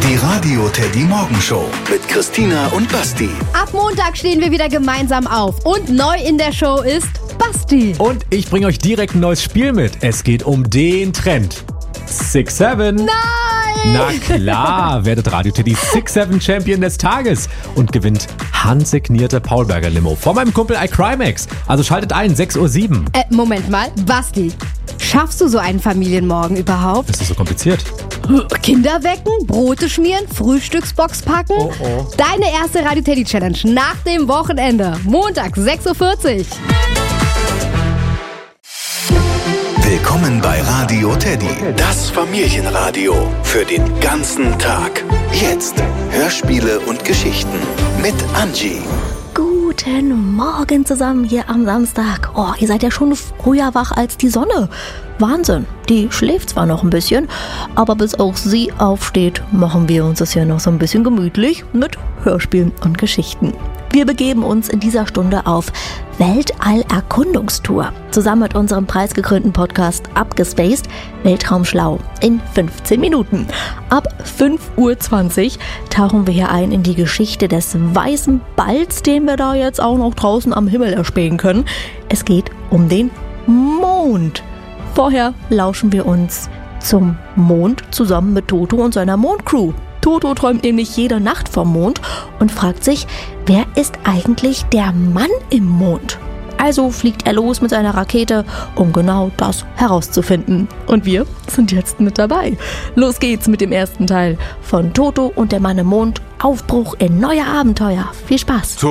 Die Radio Teddy Morgenshow mit Christina und Basti. Ab Montag stehen wir wieder gemeinsam auf und neu in der Show ist Basti. Und ich bringe euch direkt ein neues Spiel mit. Es geht um den Trend. 6-7. Nein! Na klar, werdet Radio Teddy 6-7 Champion des Tages und gewinnt handsignierte Paulberger Limo von meinem Kumpel iCrimex. Also schaltet ein, 6:07 Uhr. Moment mal, Basti, schaffst du so einen Familienmorgen überhaupt? Ist das so kompliziert? Kinder wecken, Brote schmieren, Frühstücksbox packen? Oh. Deine erste Radio Teddy Challenge nach dem Wochenende. Montag, 6:40 Uhr. Willkommen bei Radio Teddy, das Familienradio für den ganzen Tag. Jetzt Hörspiele und Geschichten mit Angie. Guten Morgen zusammen hier am Samstag. Oh, ihr seid ja schon früher wach als die Sonne. Wahnsinn, die schläft zwar noch ein bisschen, aber bis auch sie aufsteht, machen wir uns das ja noch so ein bisschen gemütlich mit Hörspielen und Geschichten. Wir begeben uns in dieser Stunde auf Weltall-Erkundungstour. Zusammen mit unserem preisgekrönten Podcast Abgespaced, Weltraumschlau in 15 Minuten. Ab 5:20 Uhr tauchen wir hier ein in die Geschichte des weißen Balls, den wir da jetzt auch noch draußen am Himmel erspähen können. Es geht um den Mond. Vorher lauschen wir uns zum Mond zusammen mit Toto und seiner Mondcrew. Toto träumt nämlich jede Nacht vom Mond und fragt sich, wer ist eigentlich der Mann im Mond? Also fliegt er los mit seiner Rakete, um genau das herauszufinden. Und wir sind jetzt mit dabei. Los geht's mit dem ersten Teil von Toto und der Mann im Mond. Aufbruch in neue Abenteuer. Viel Spaß!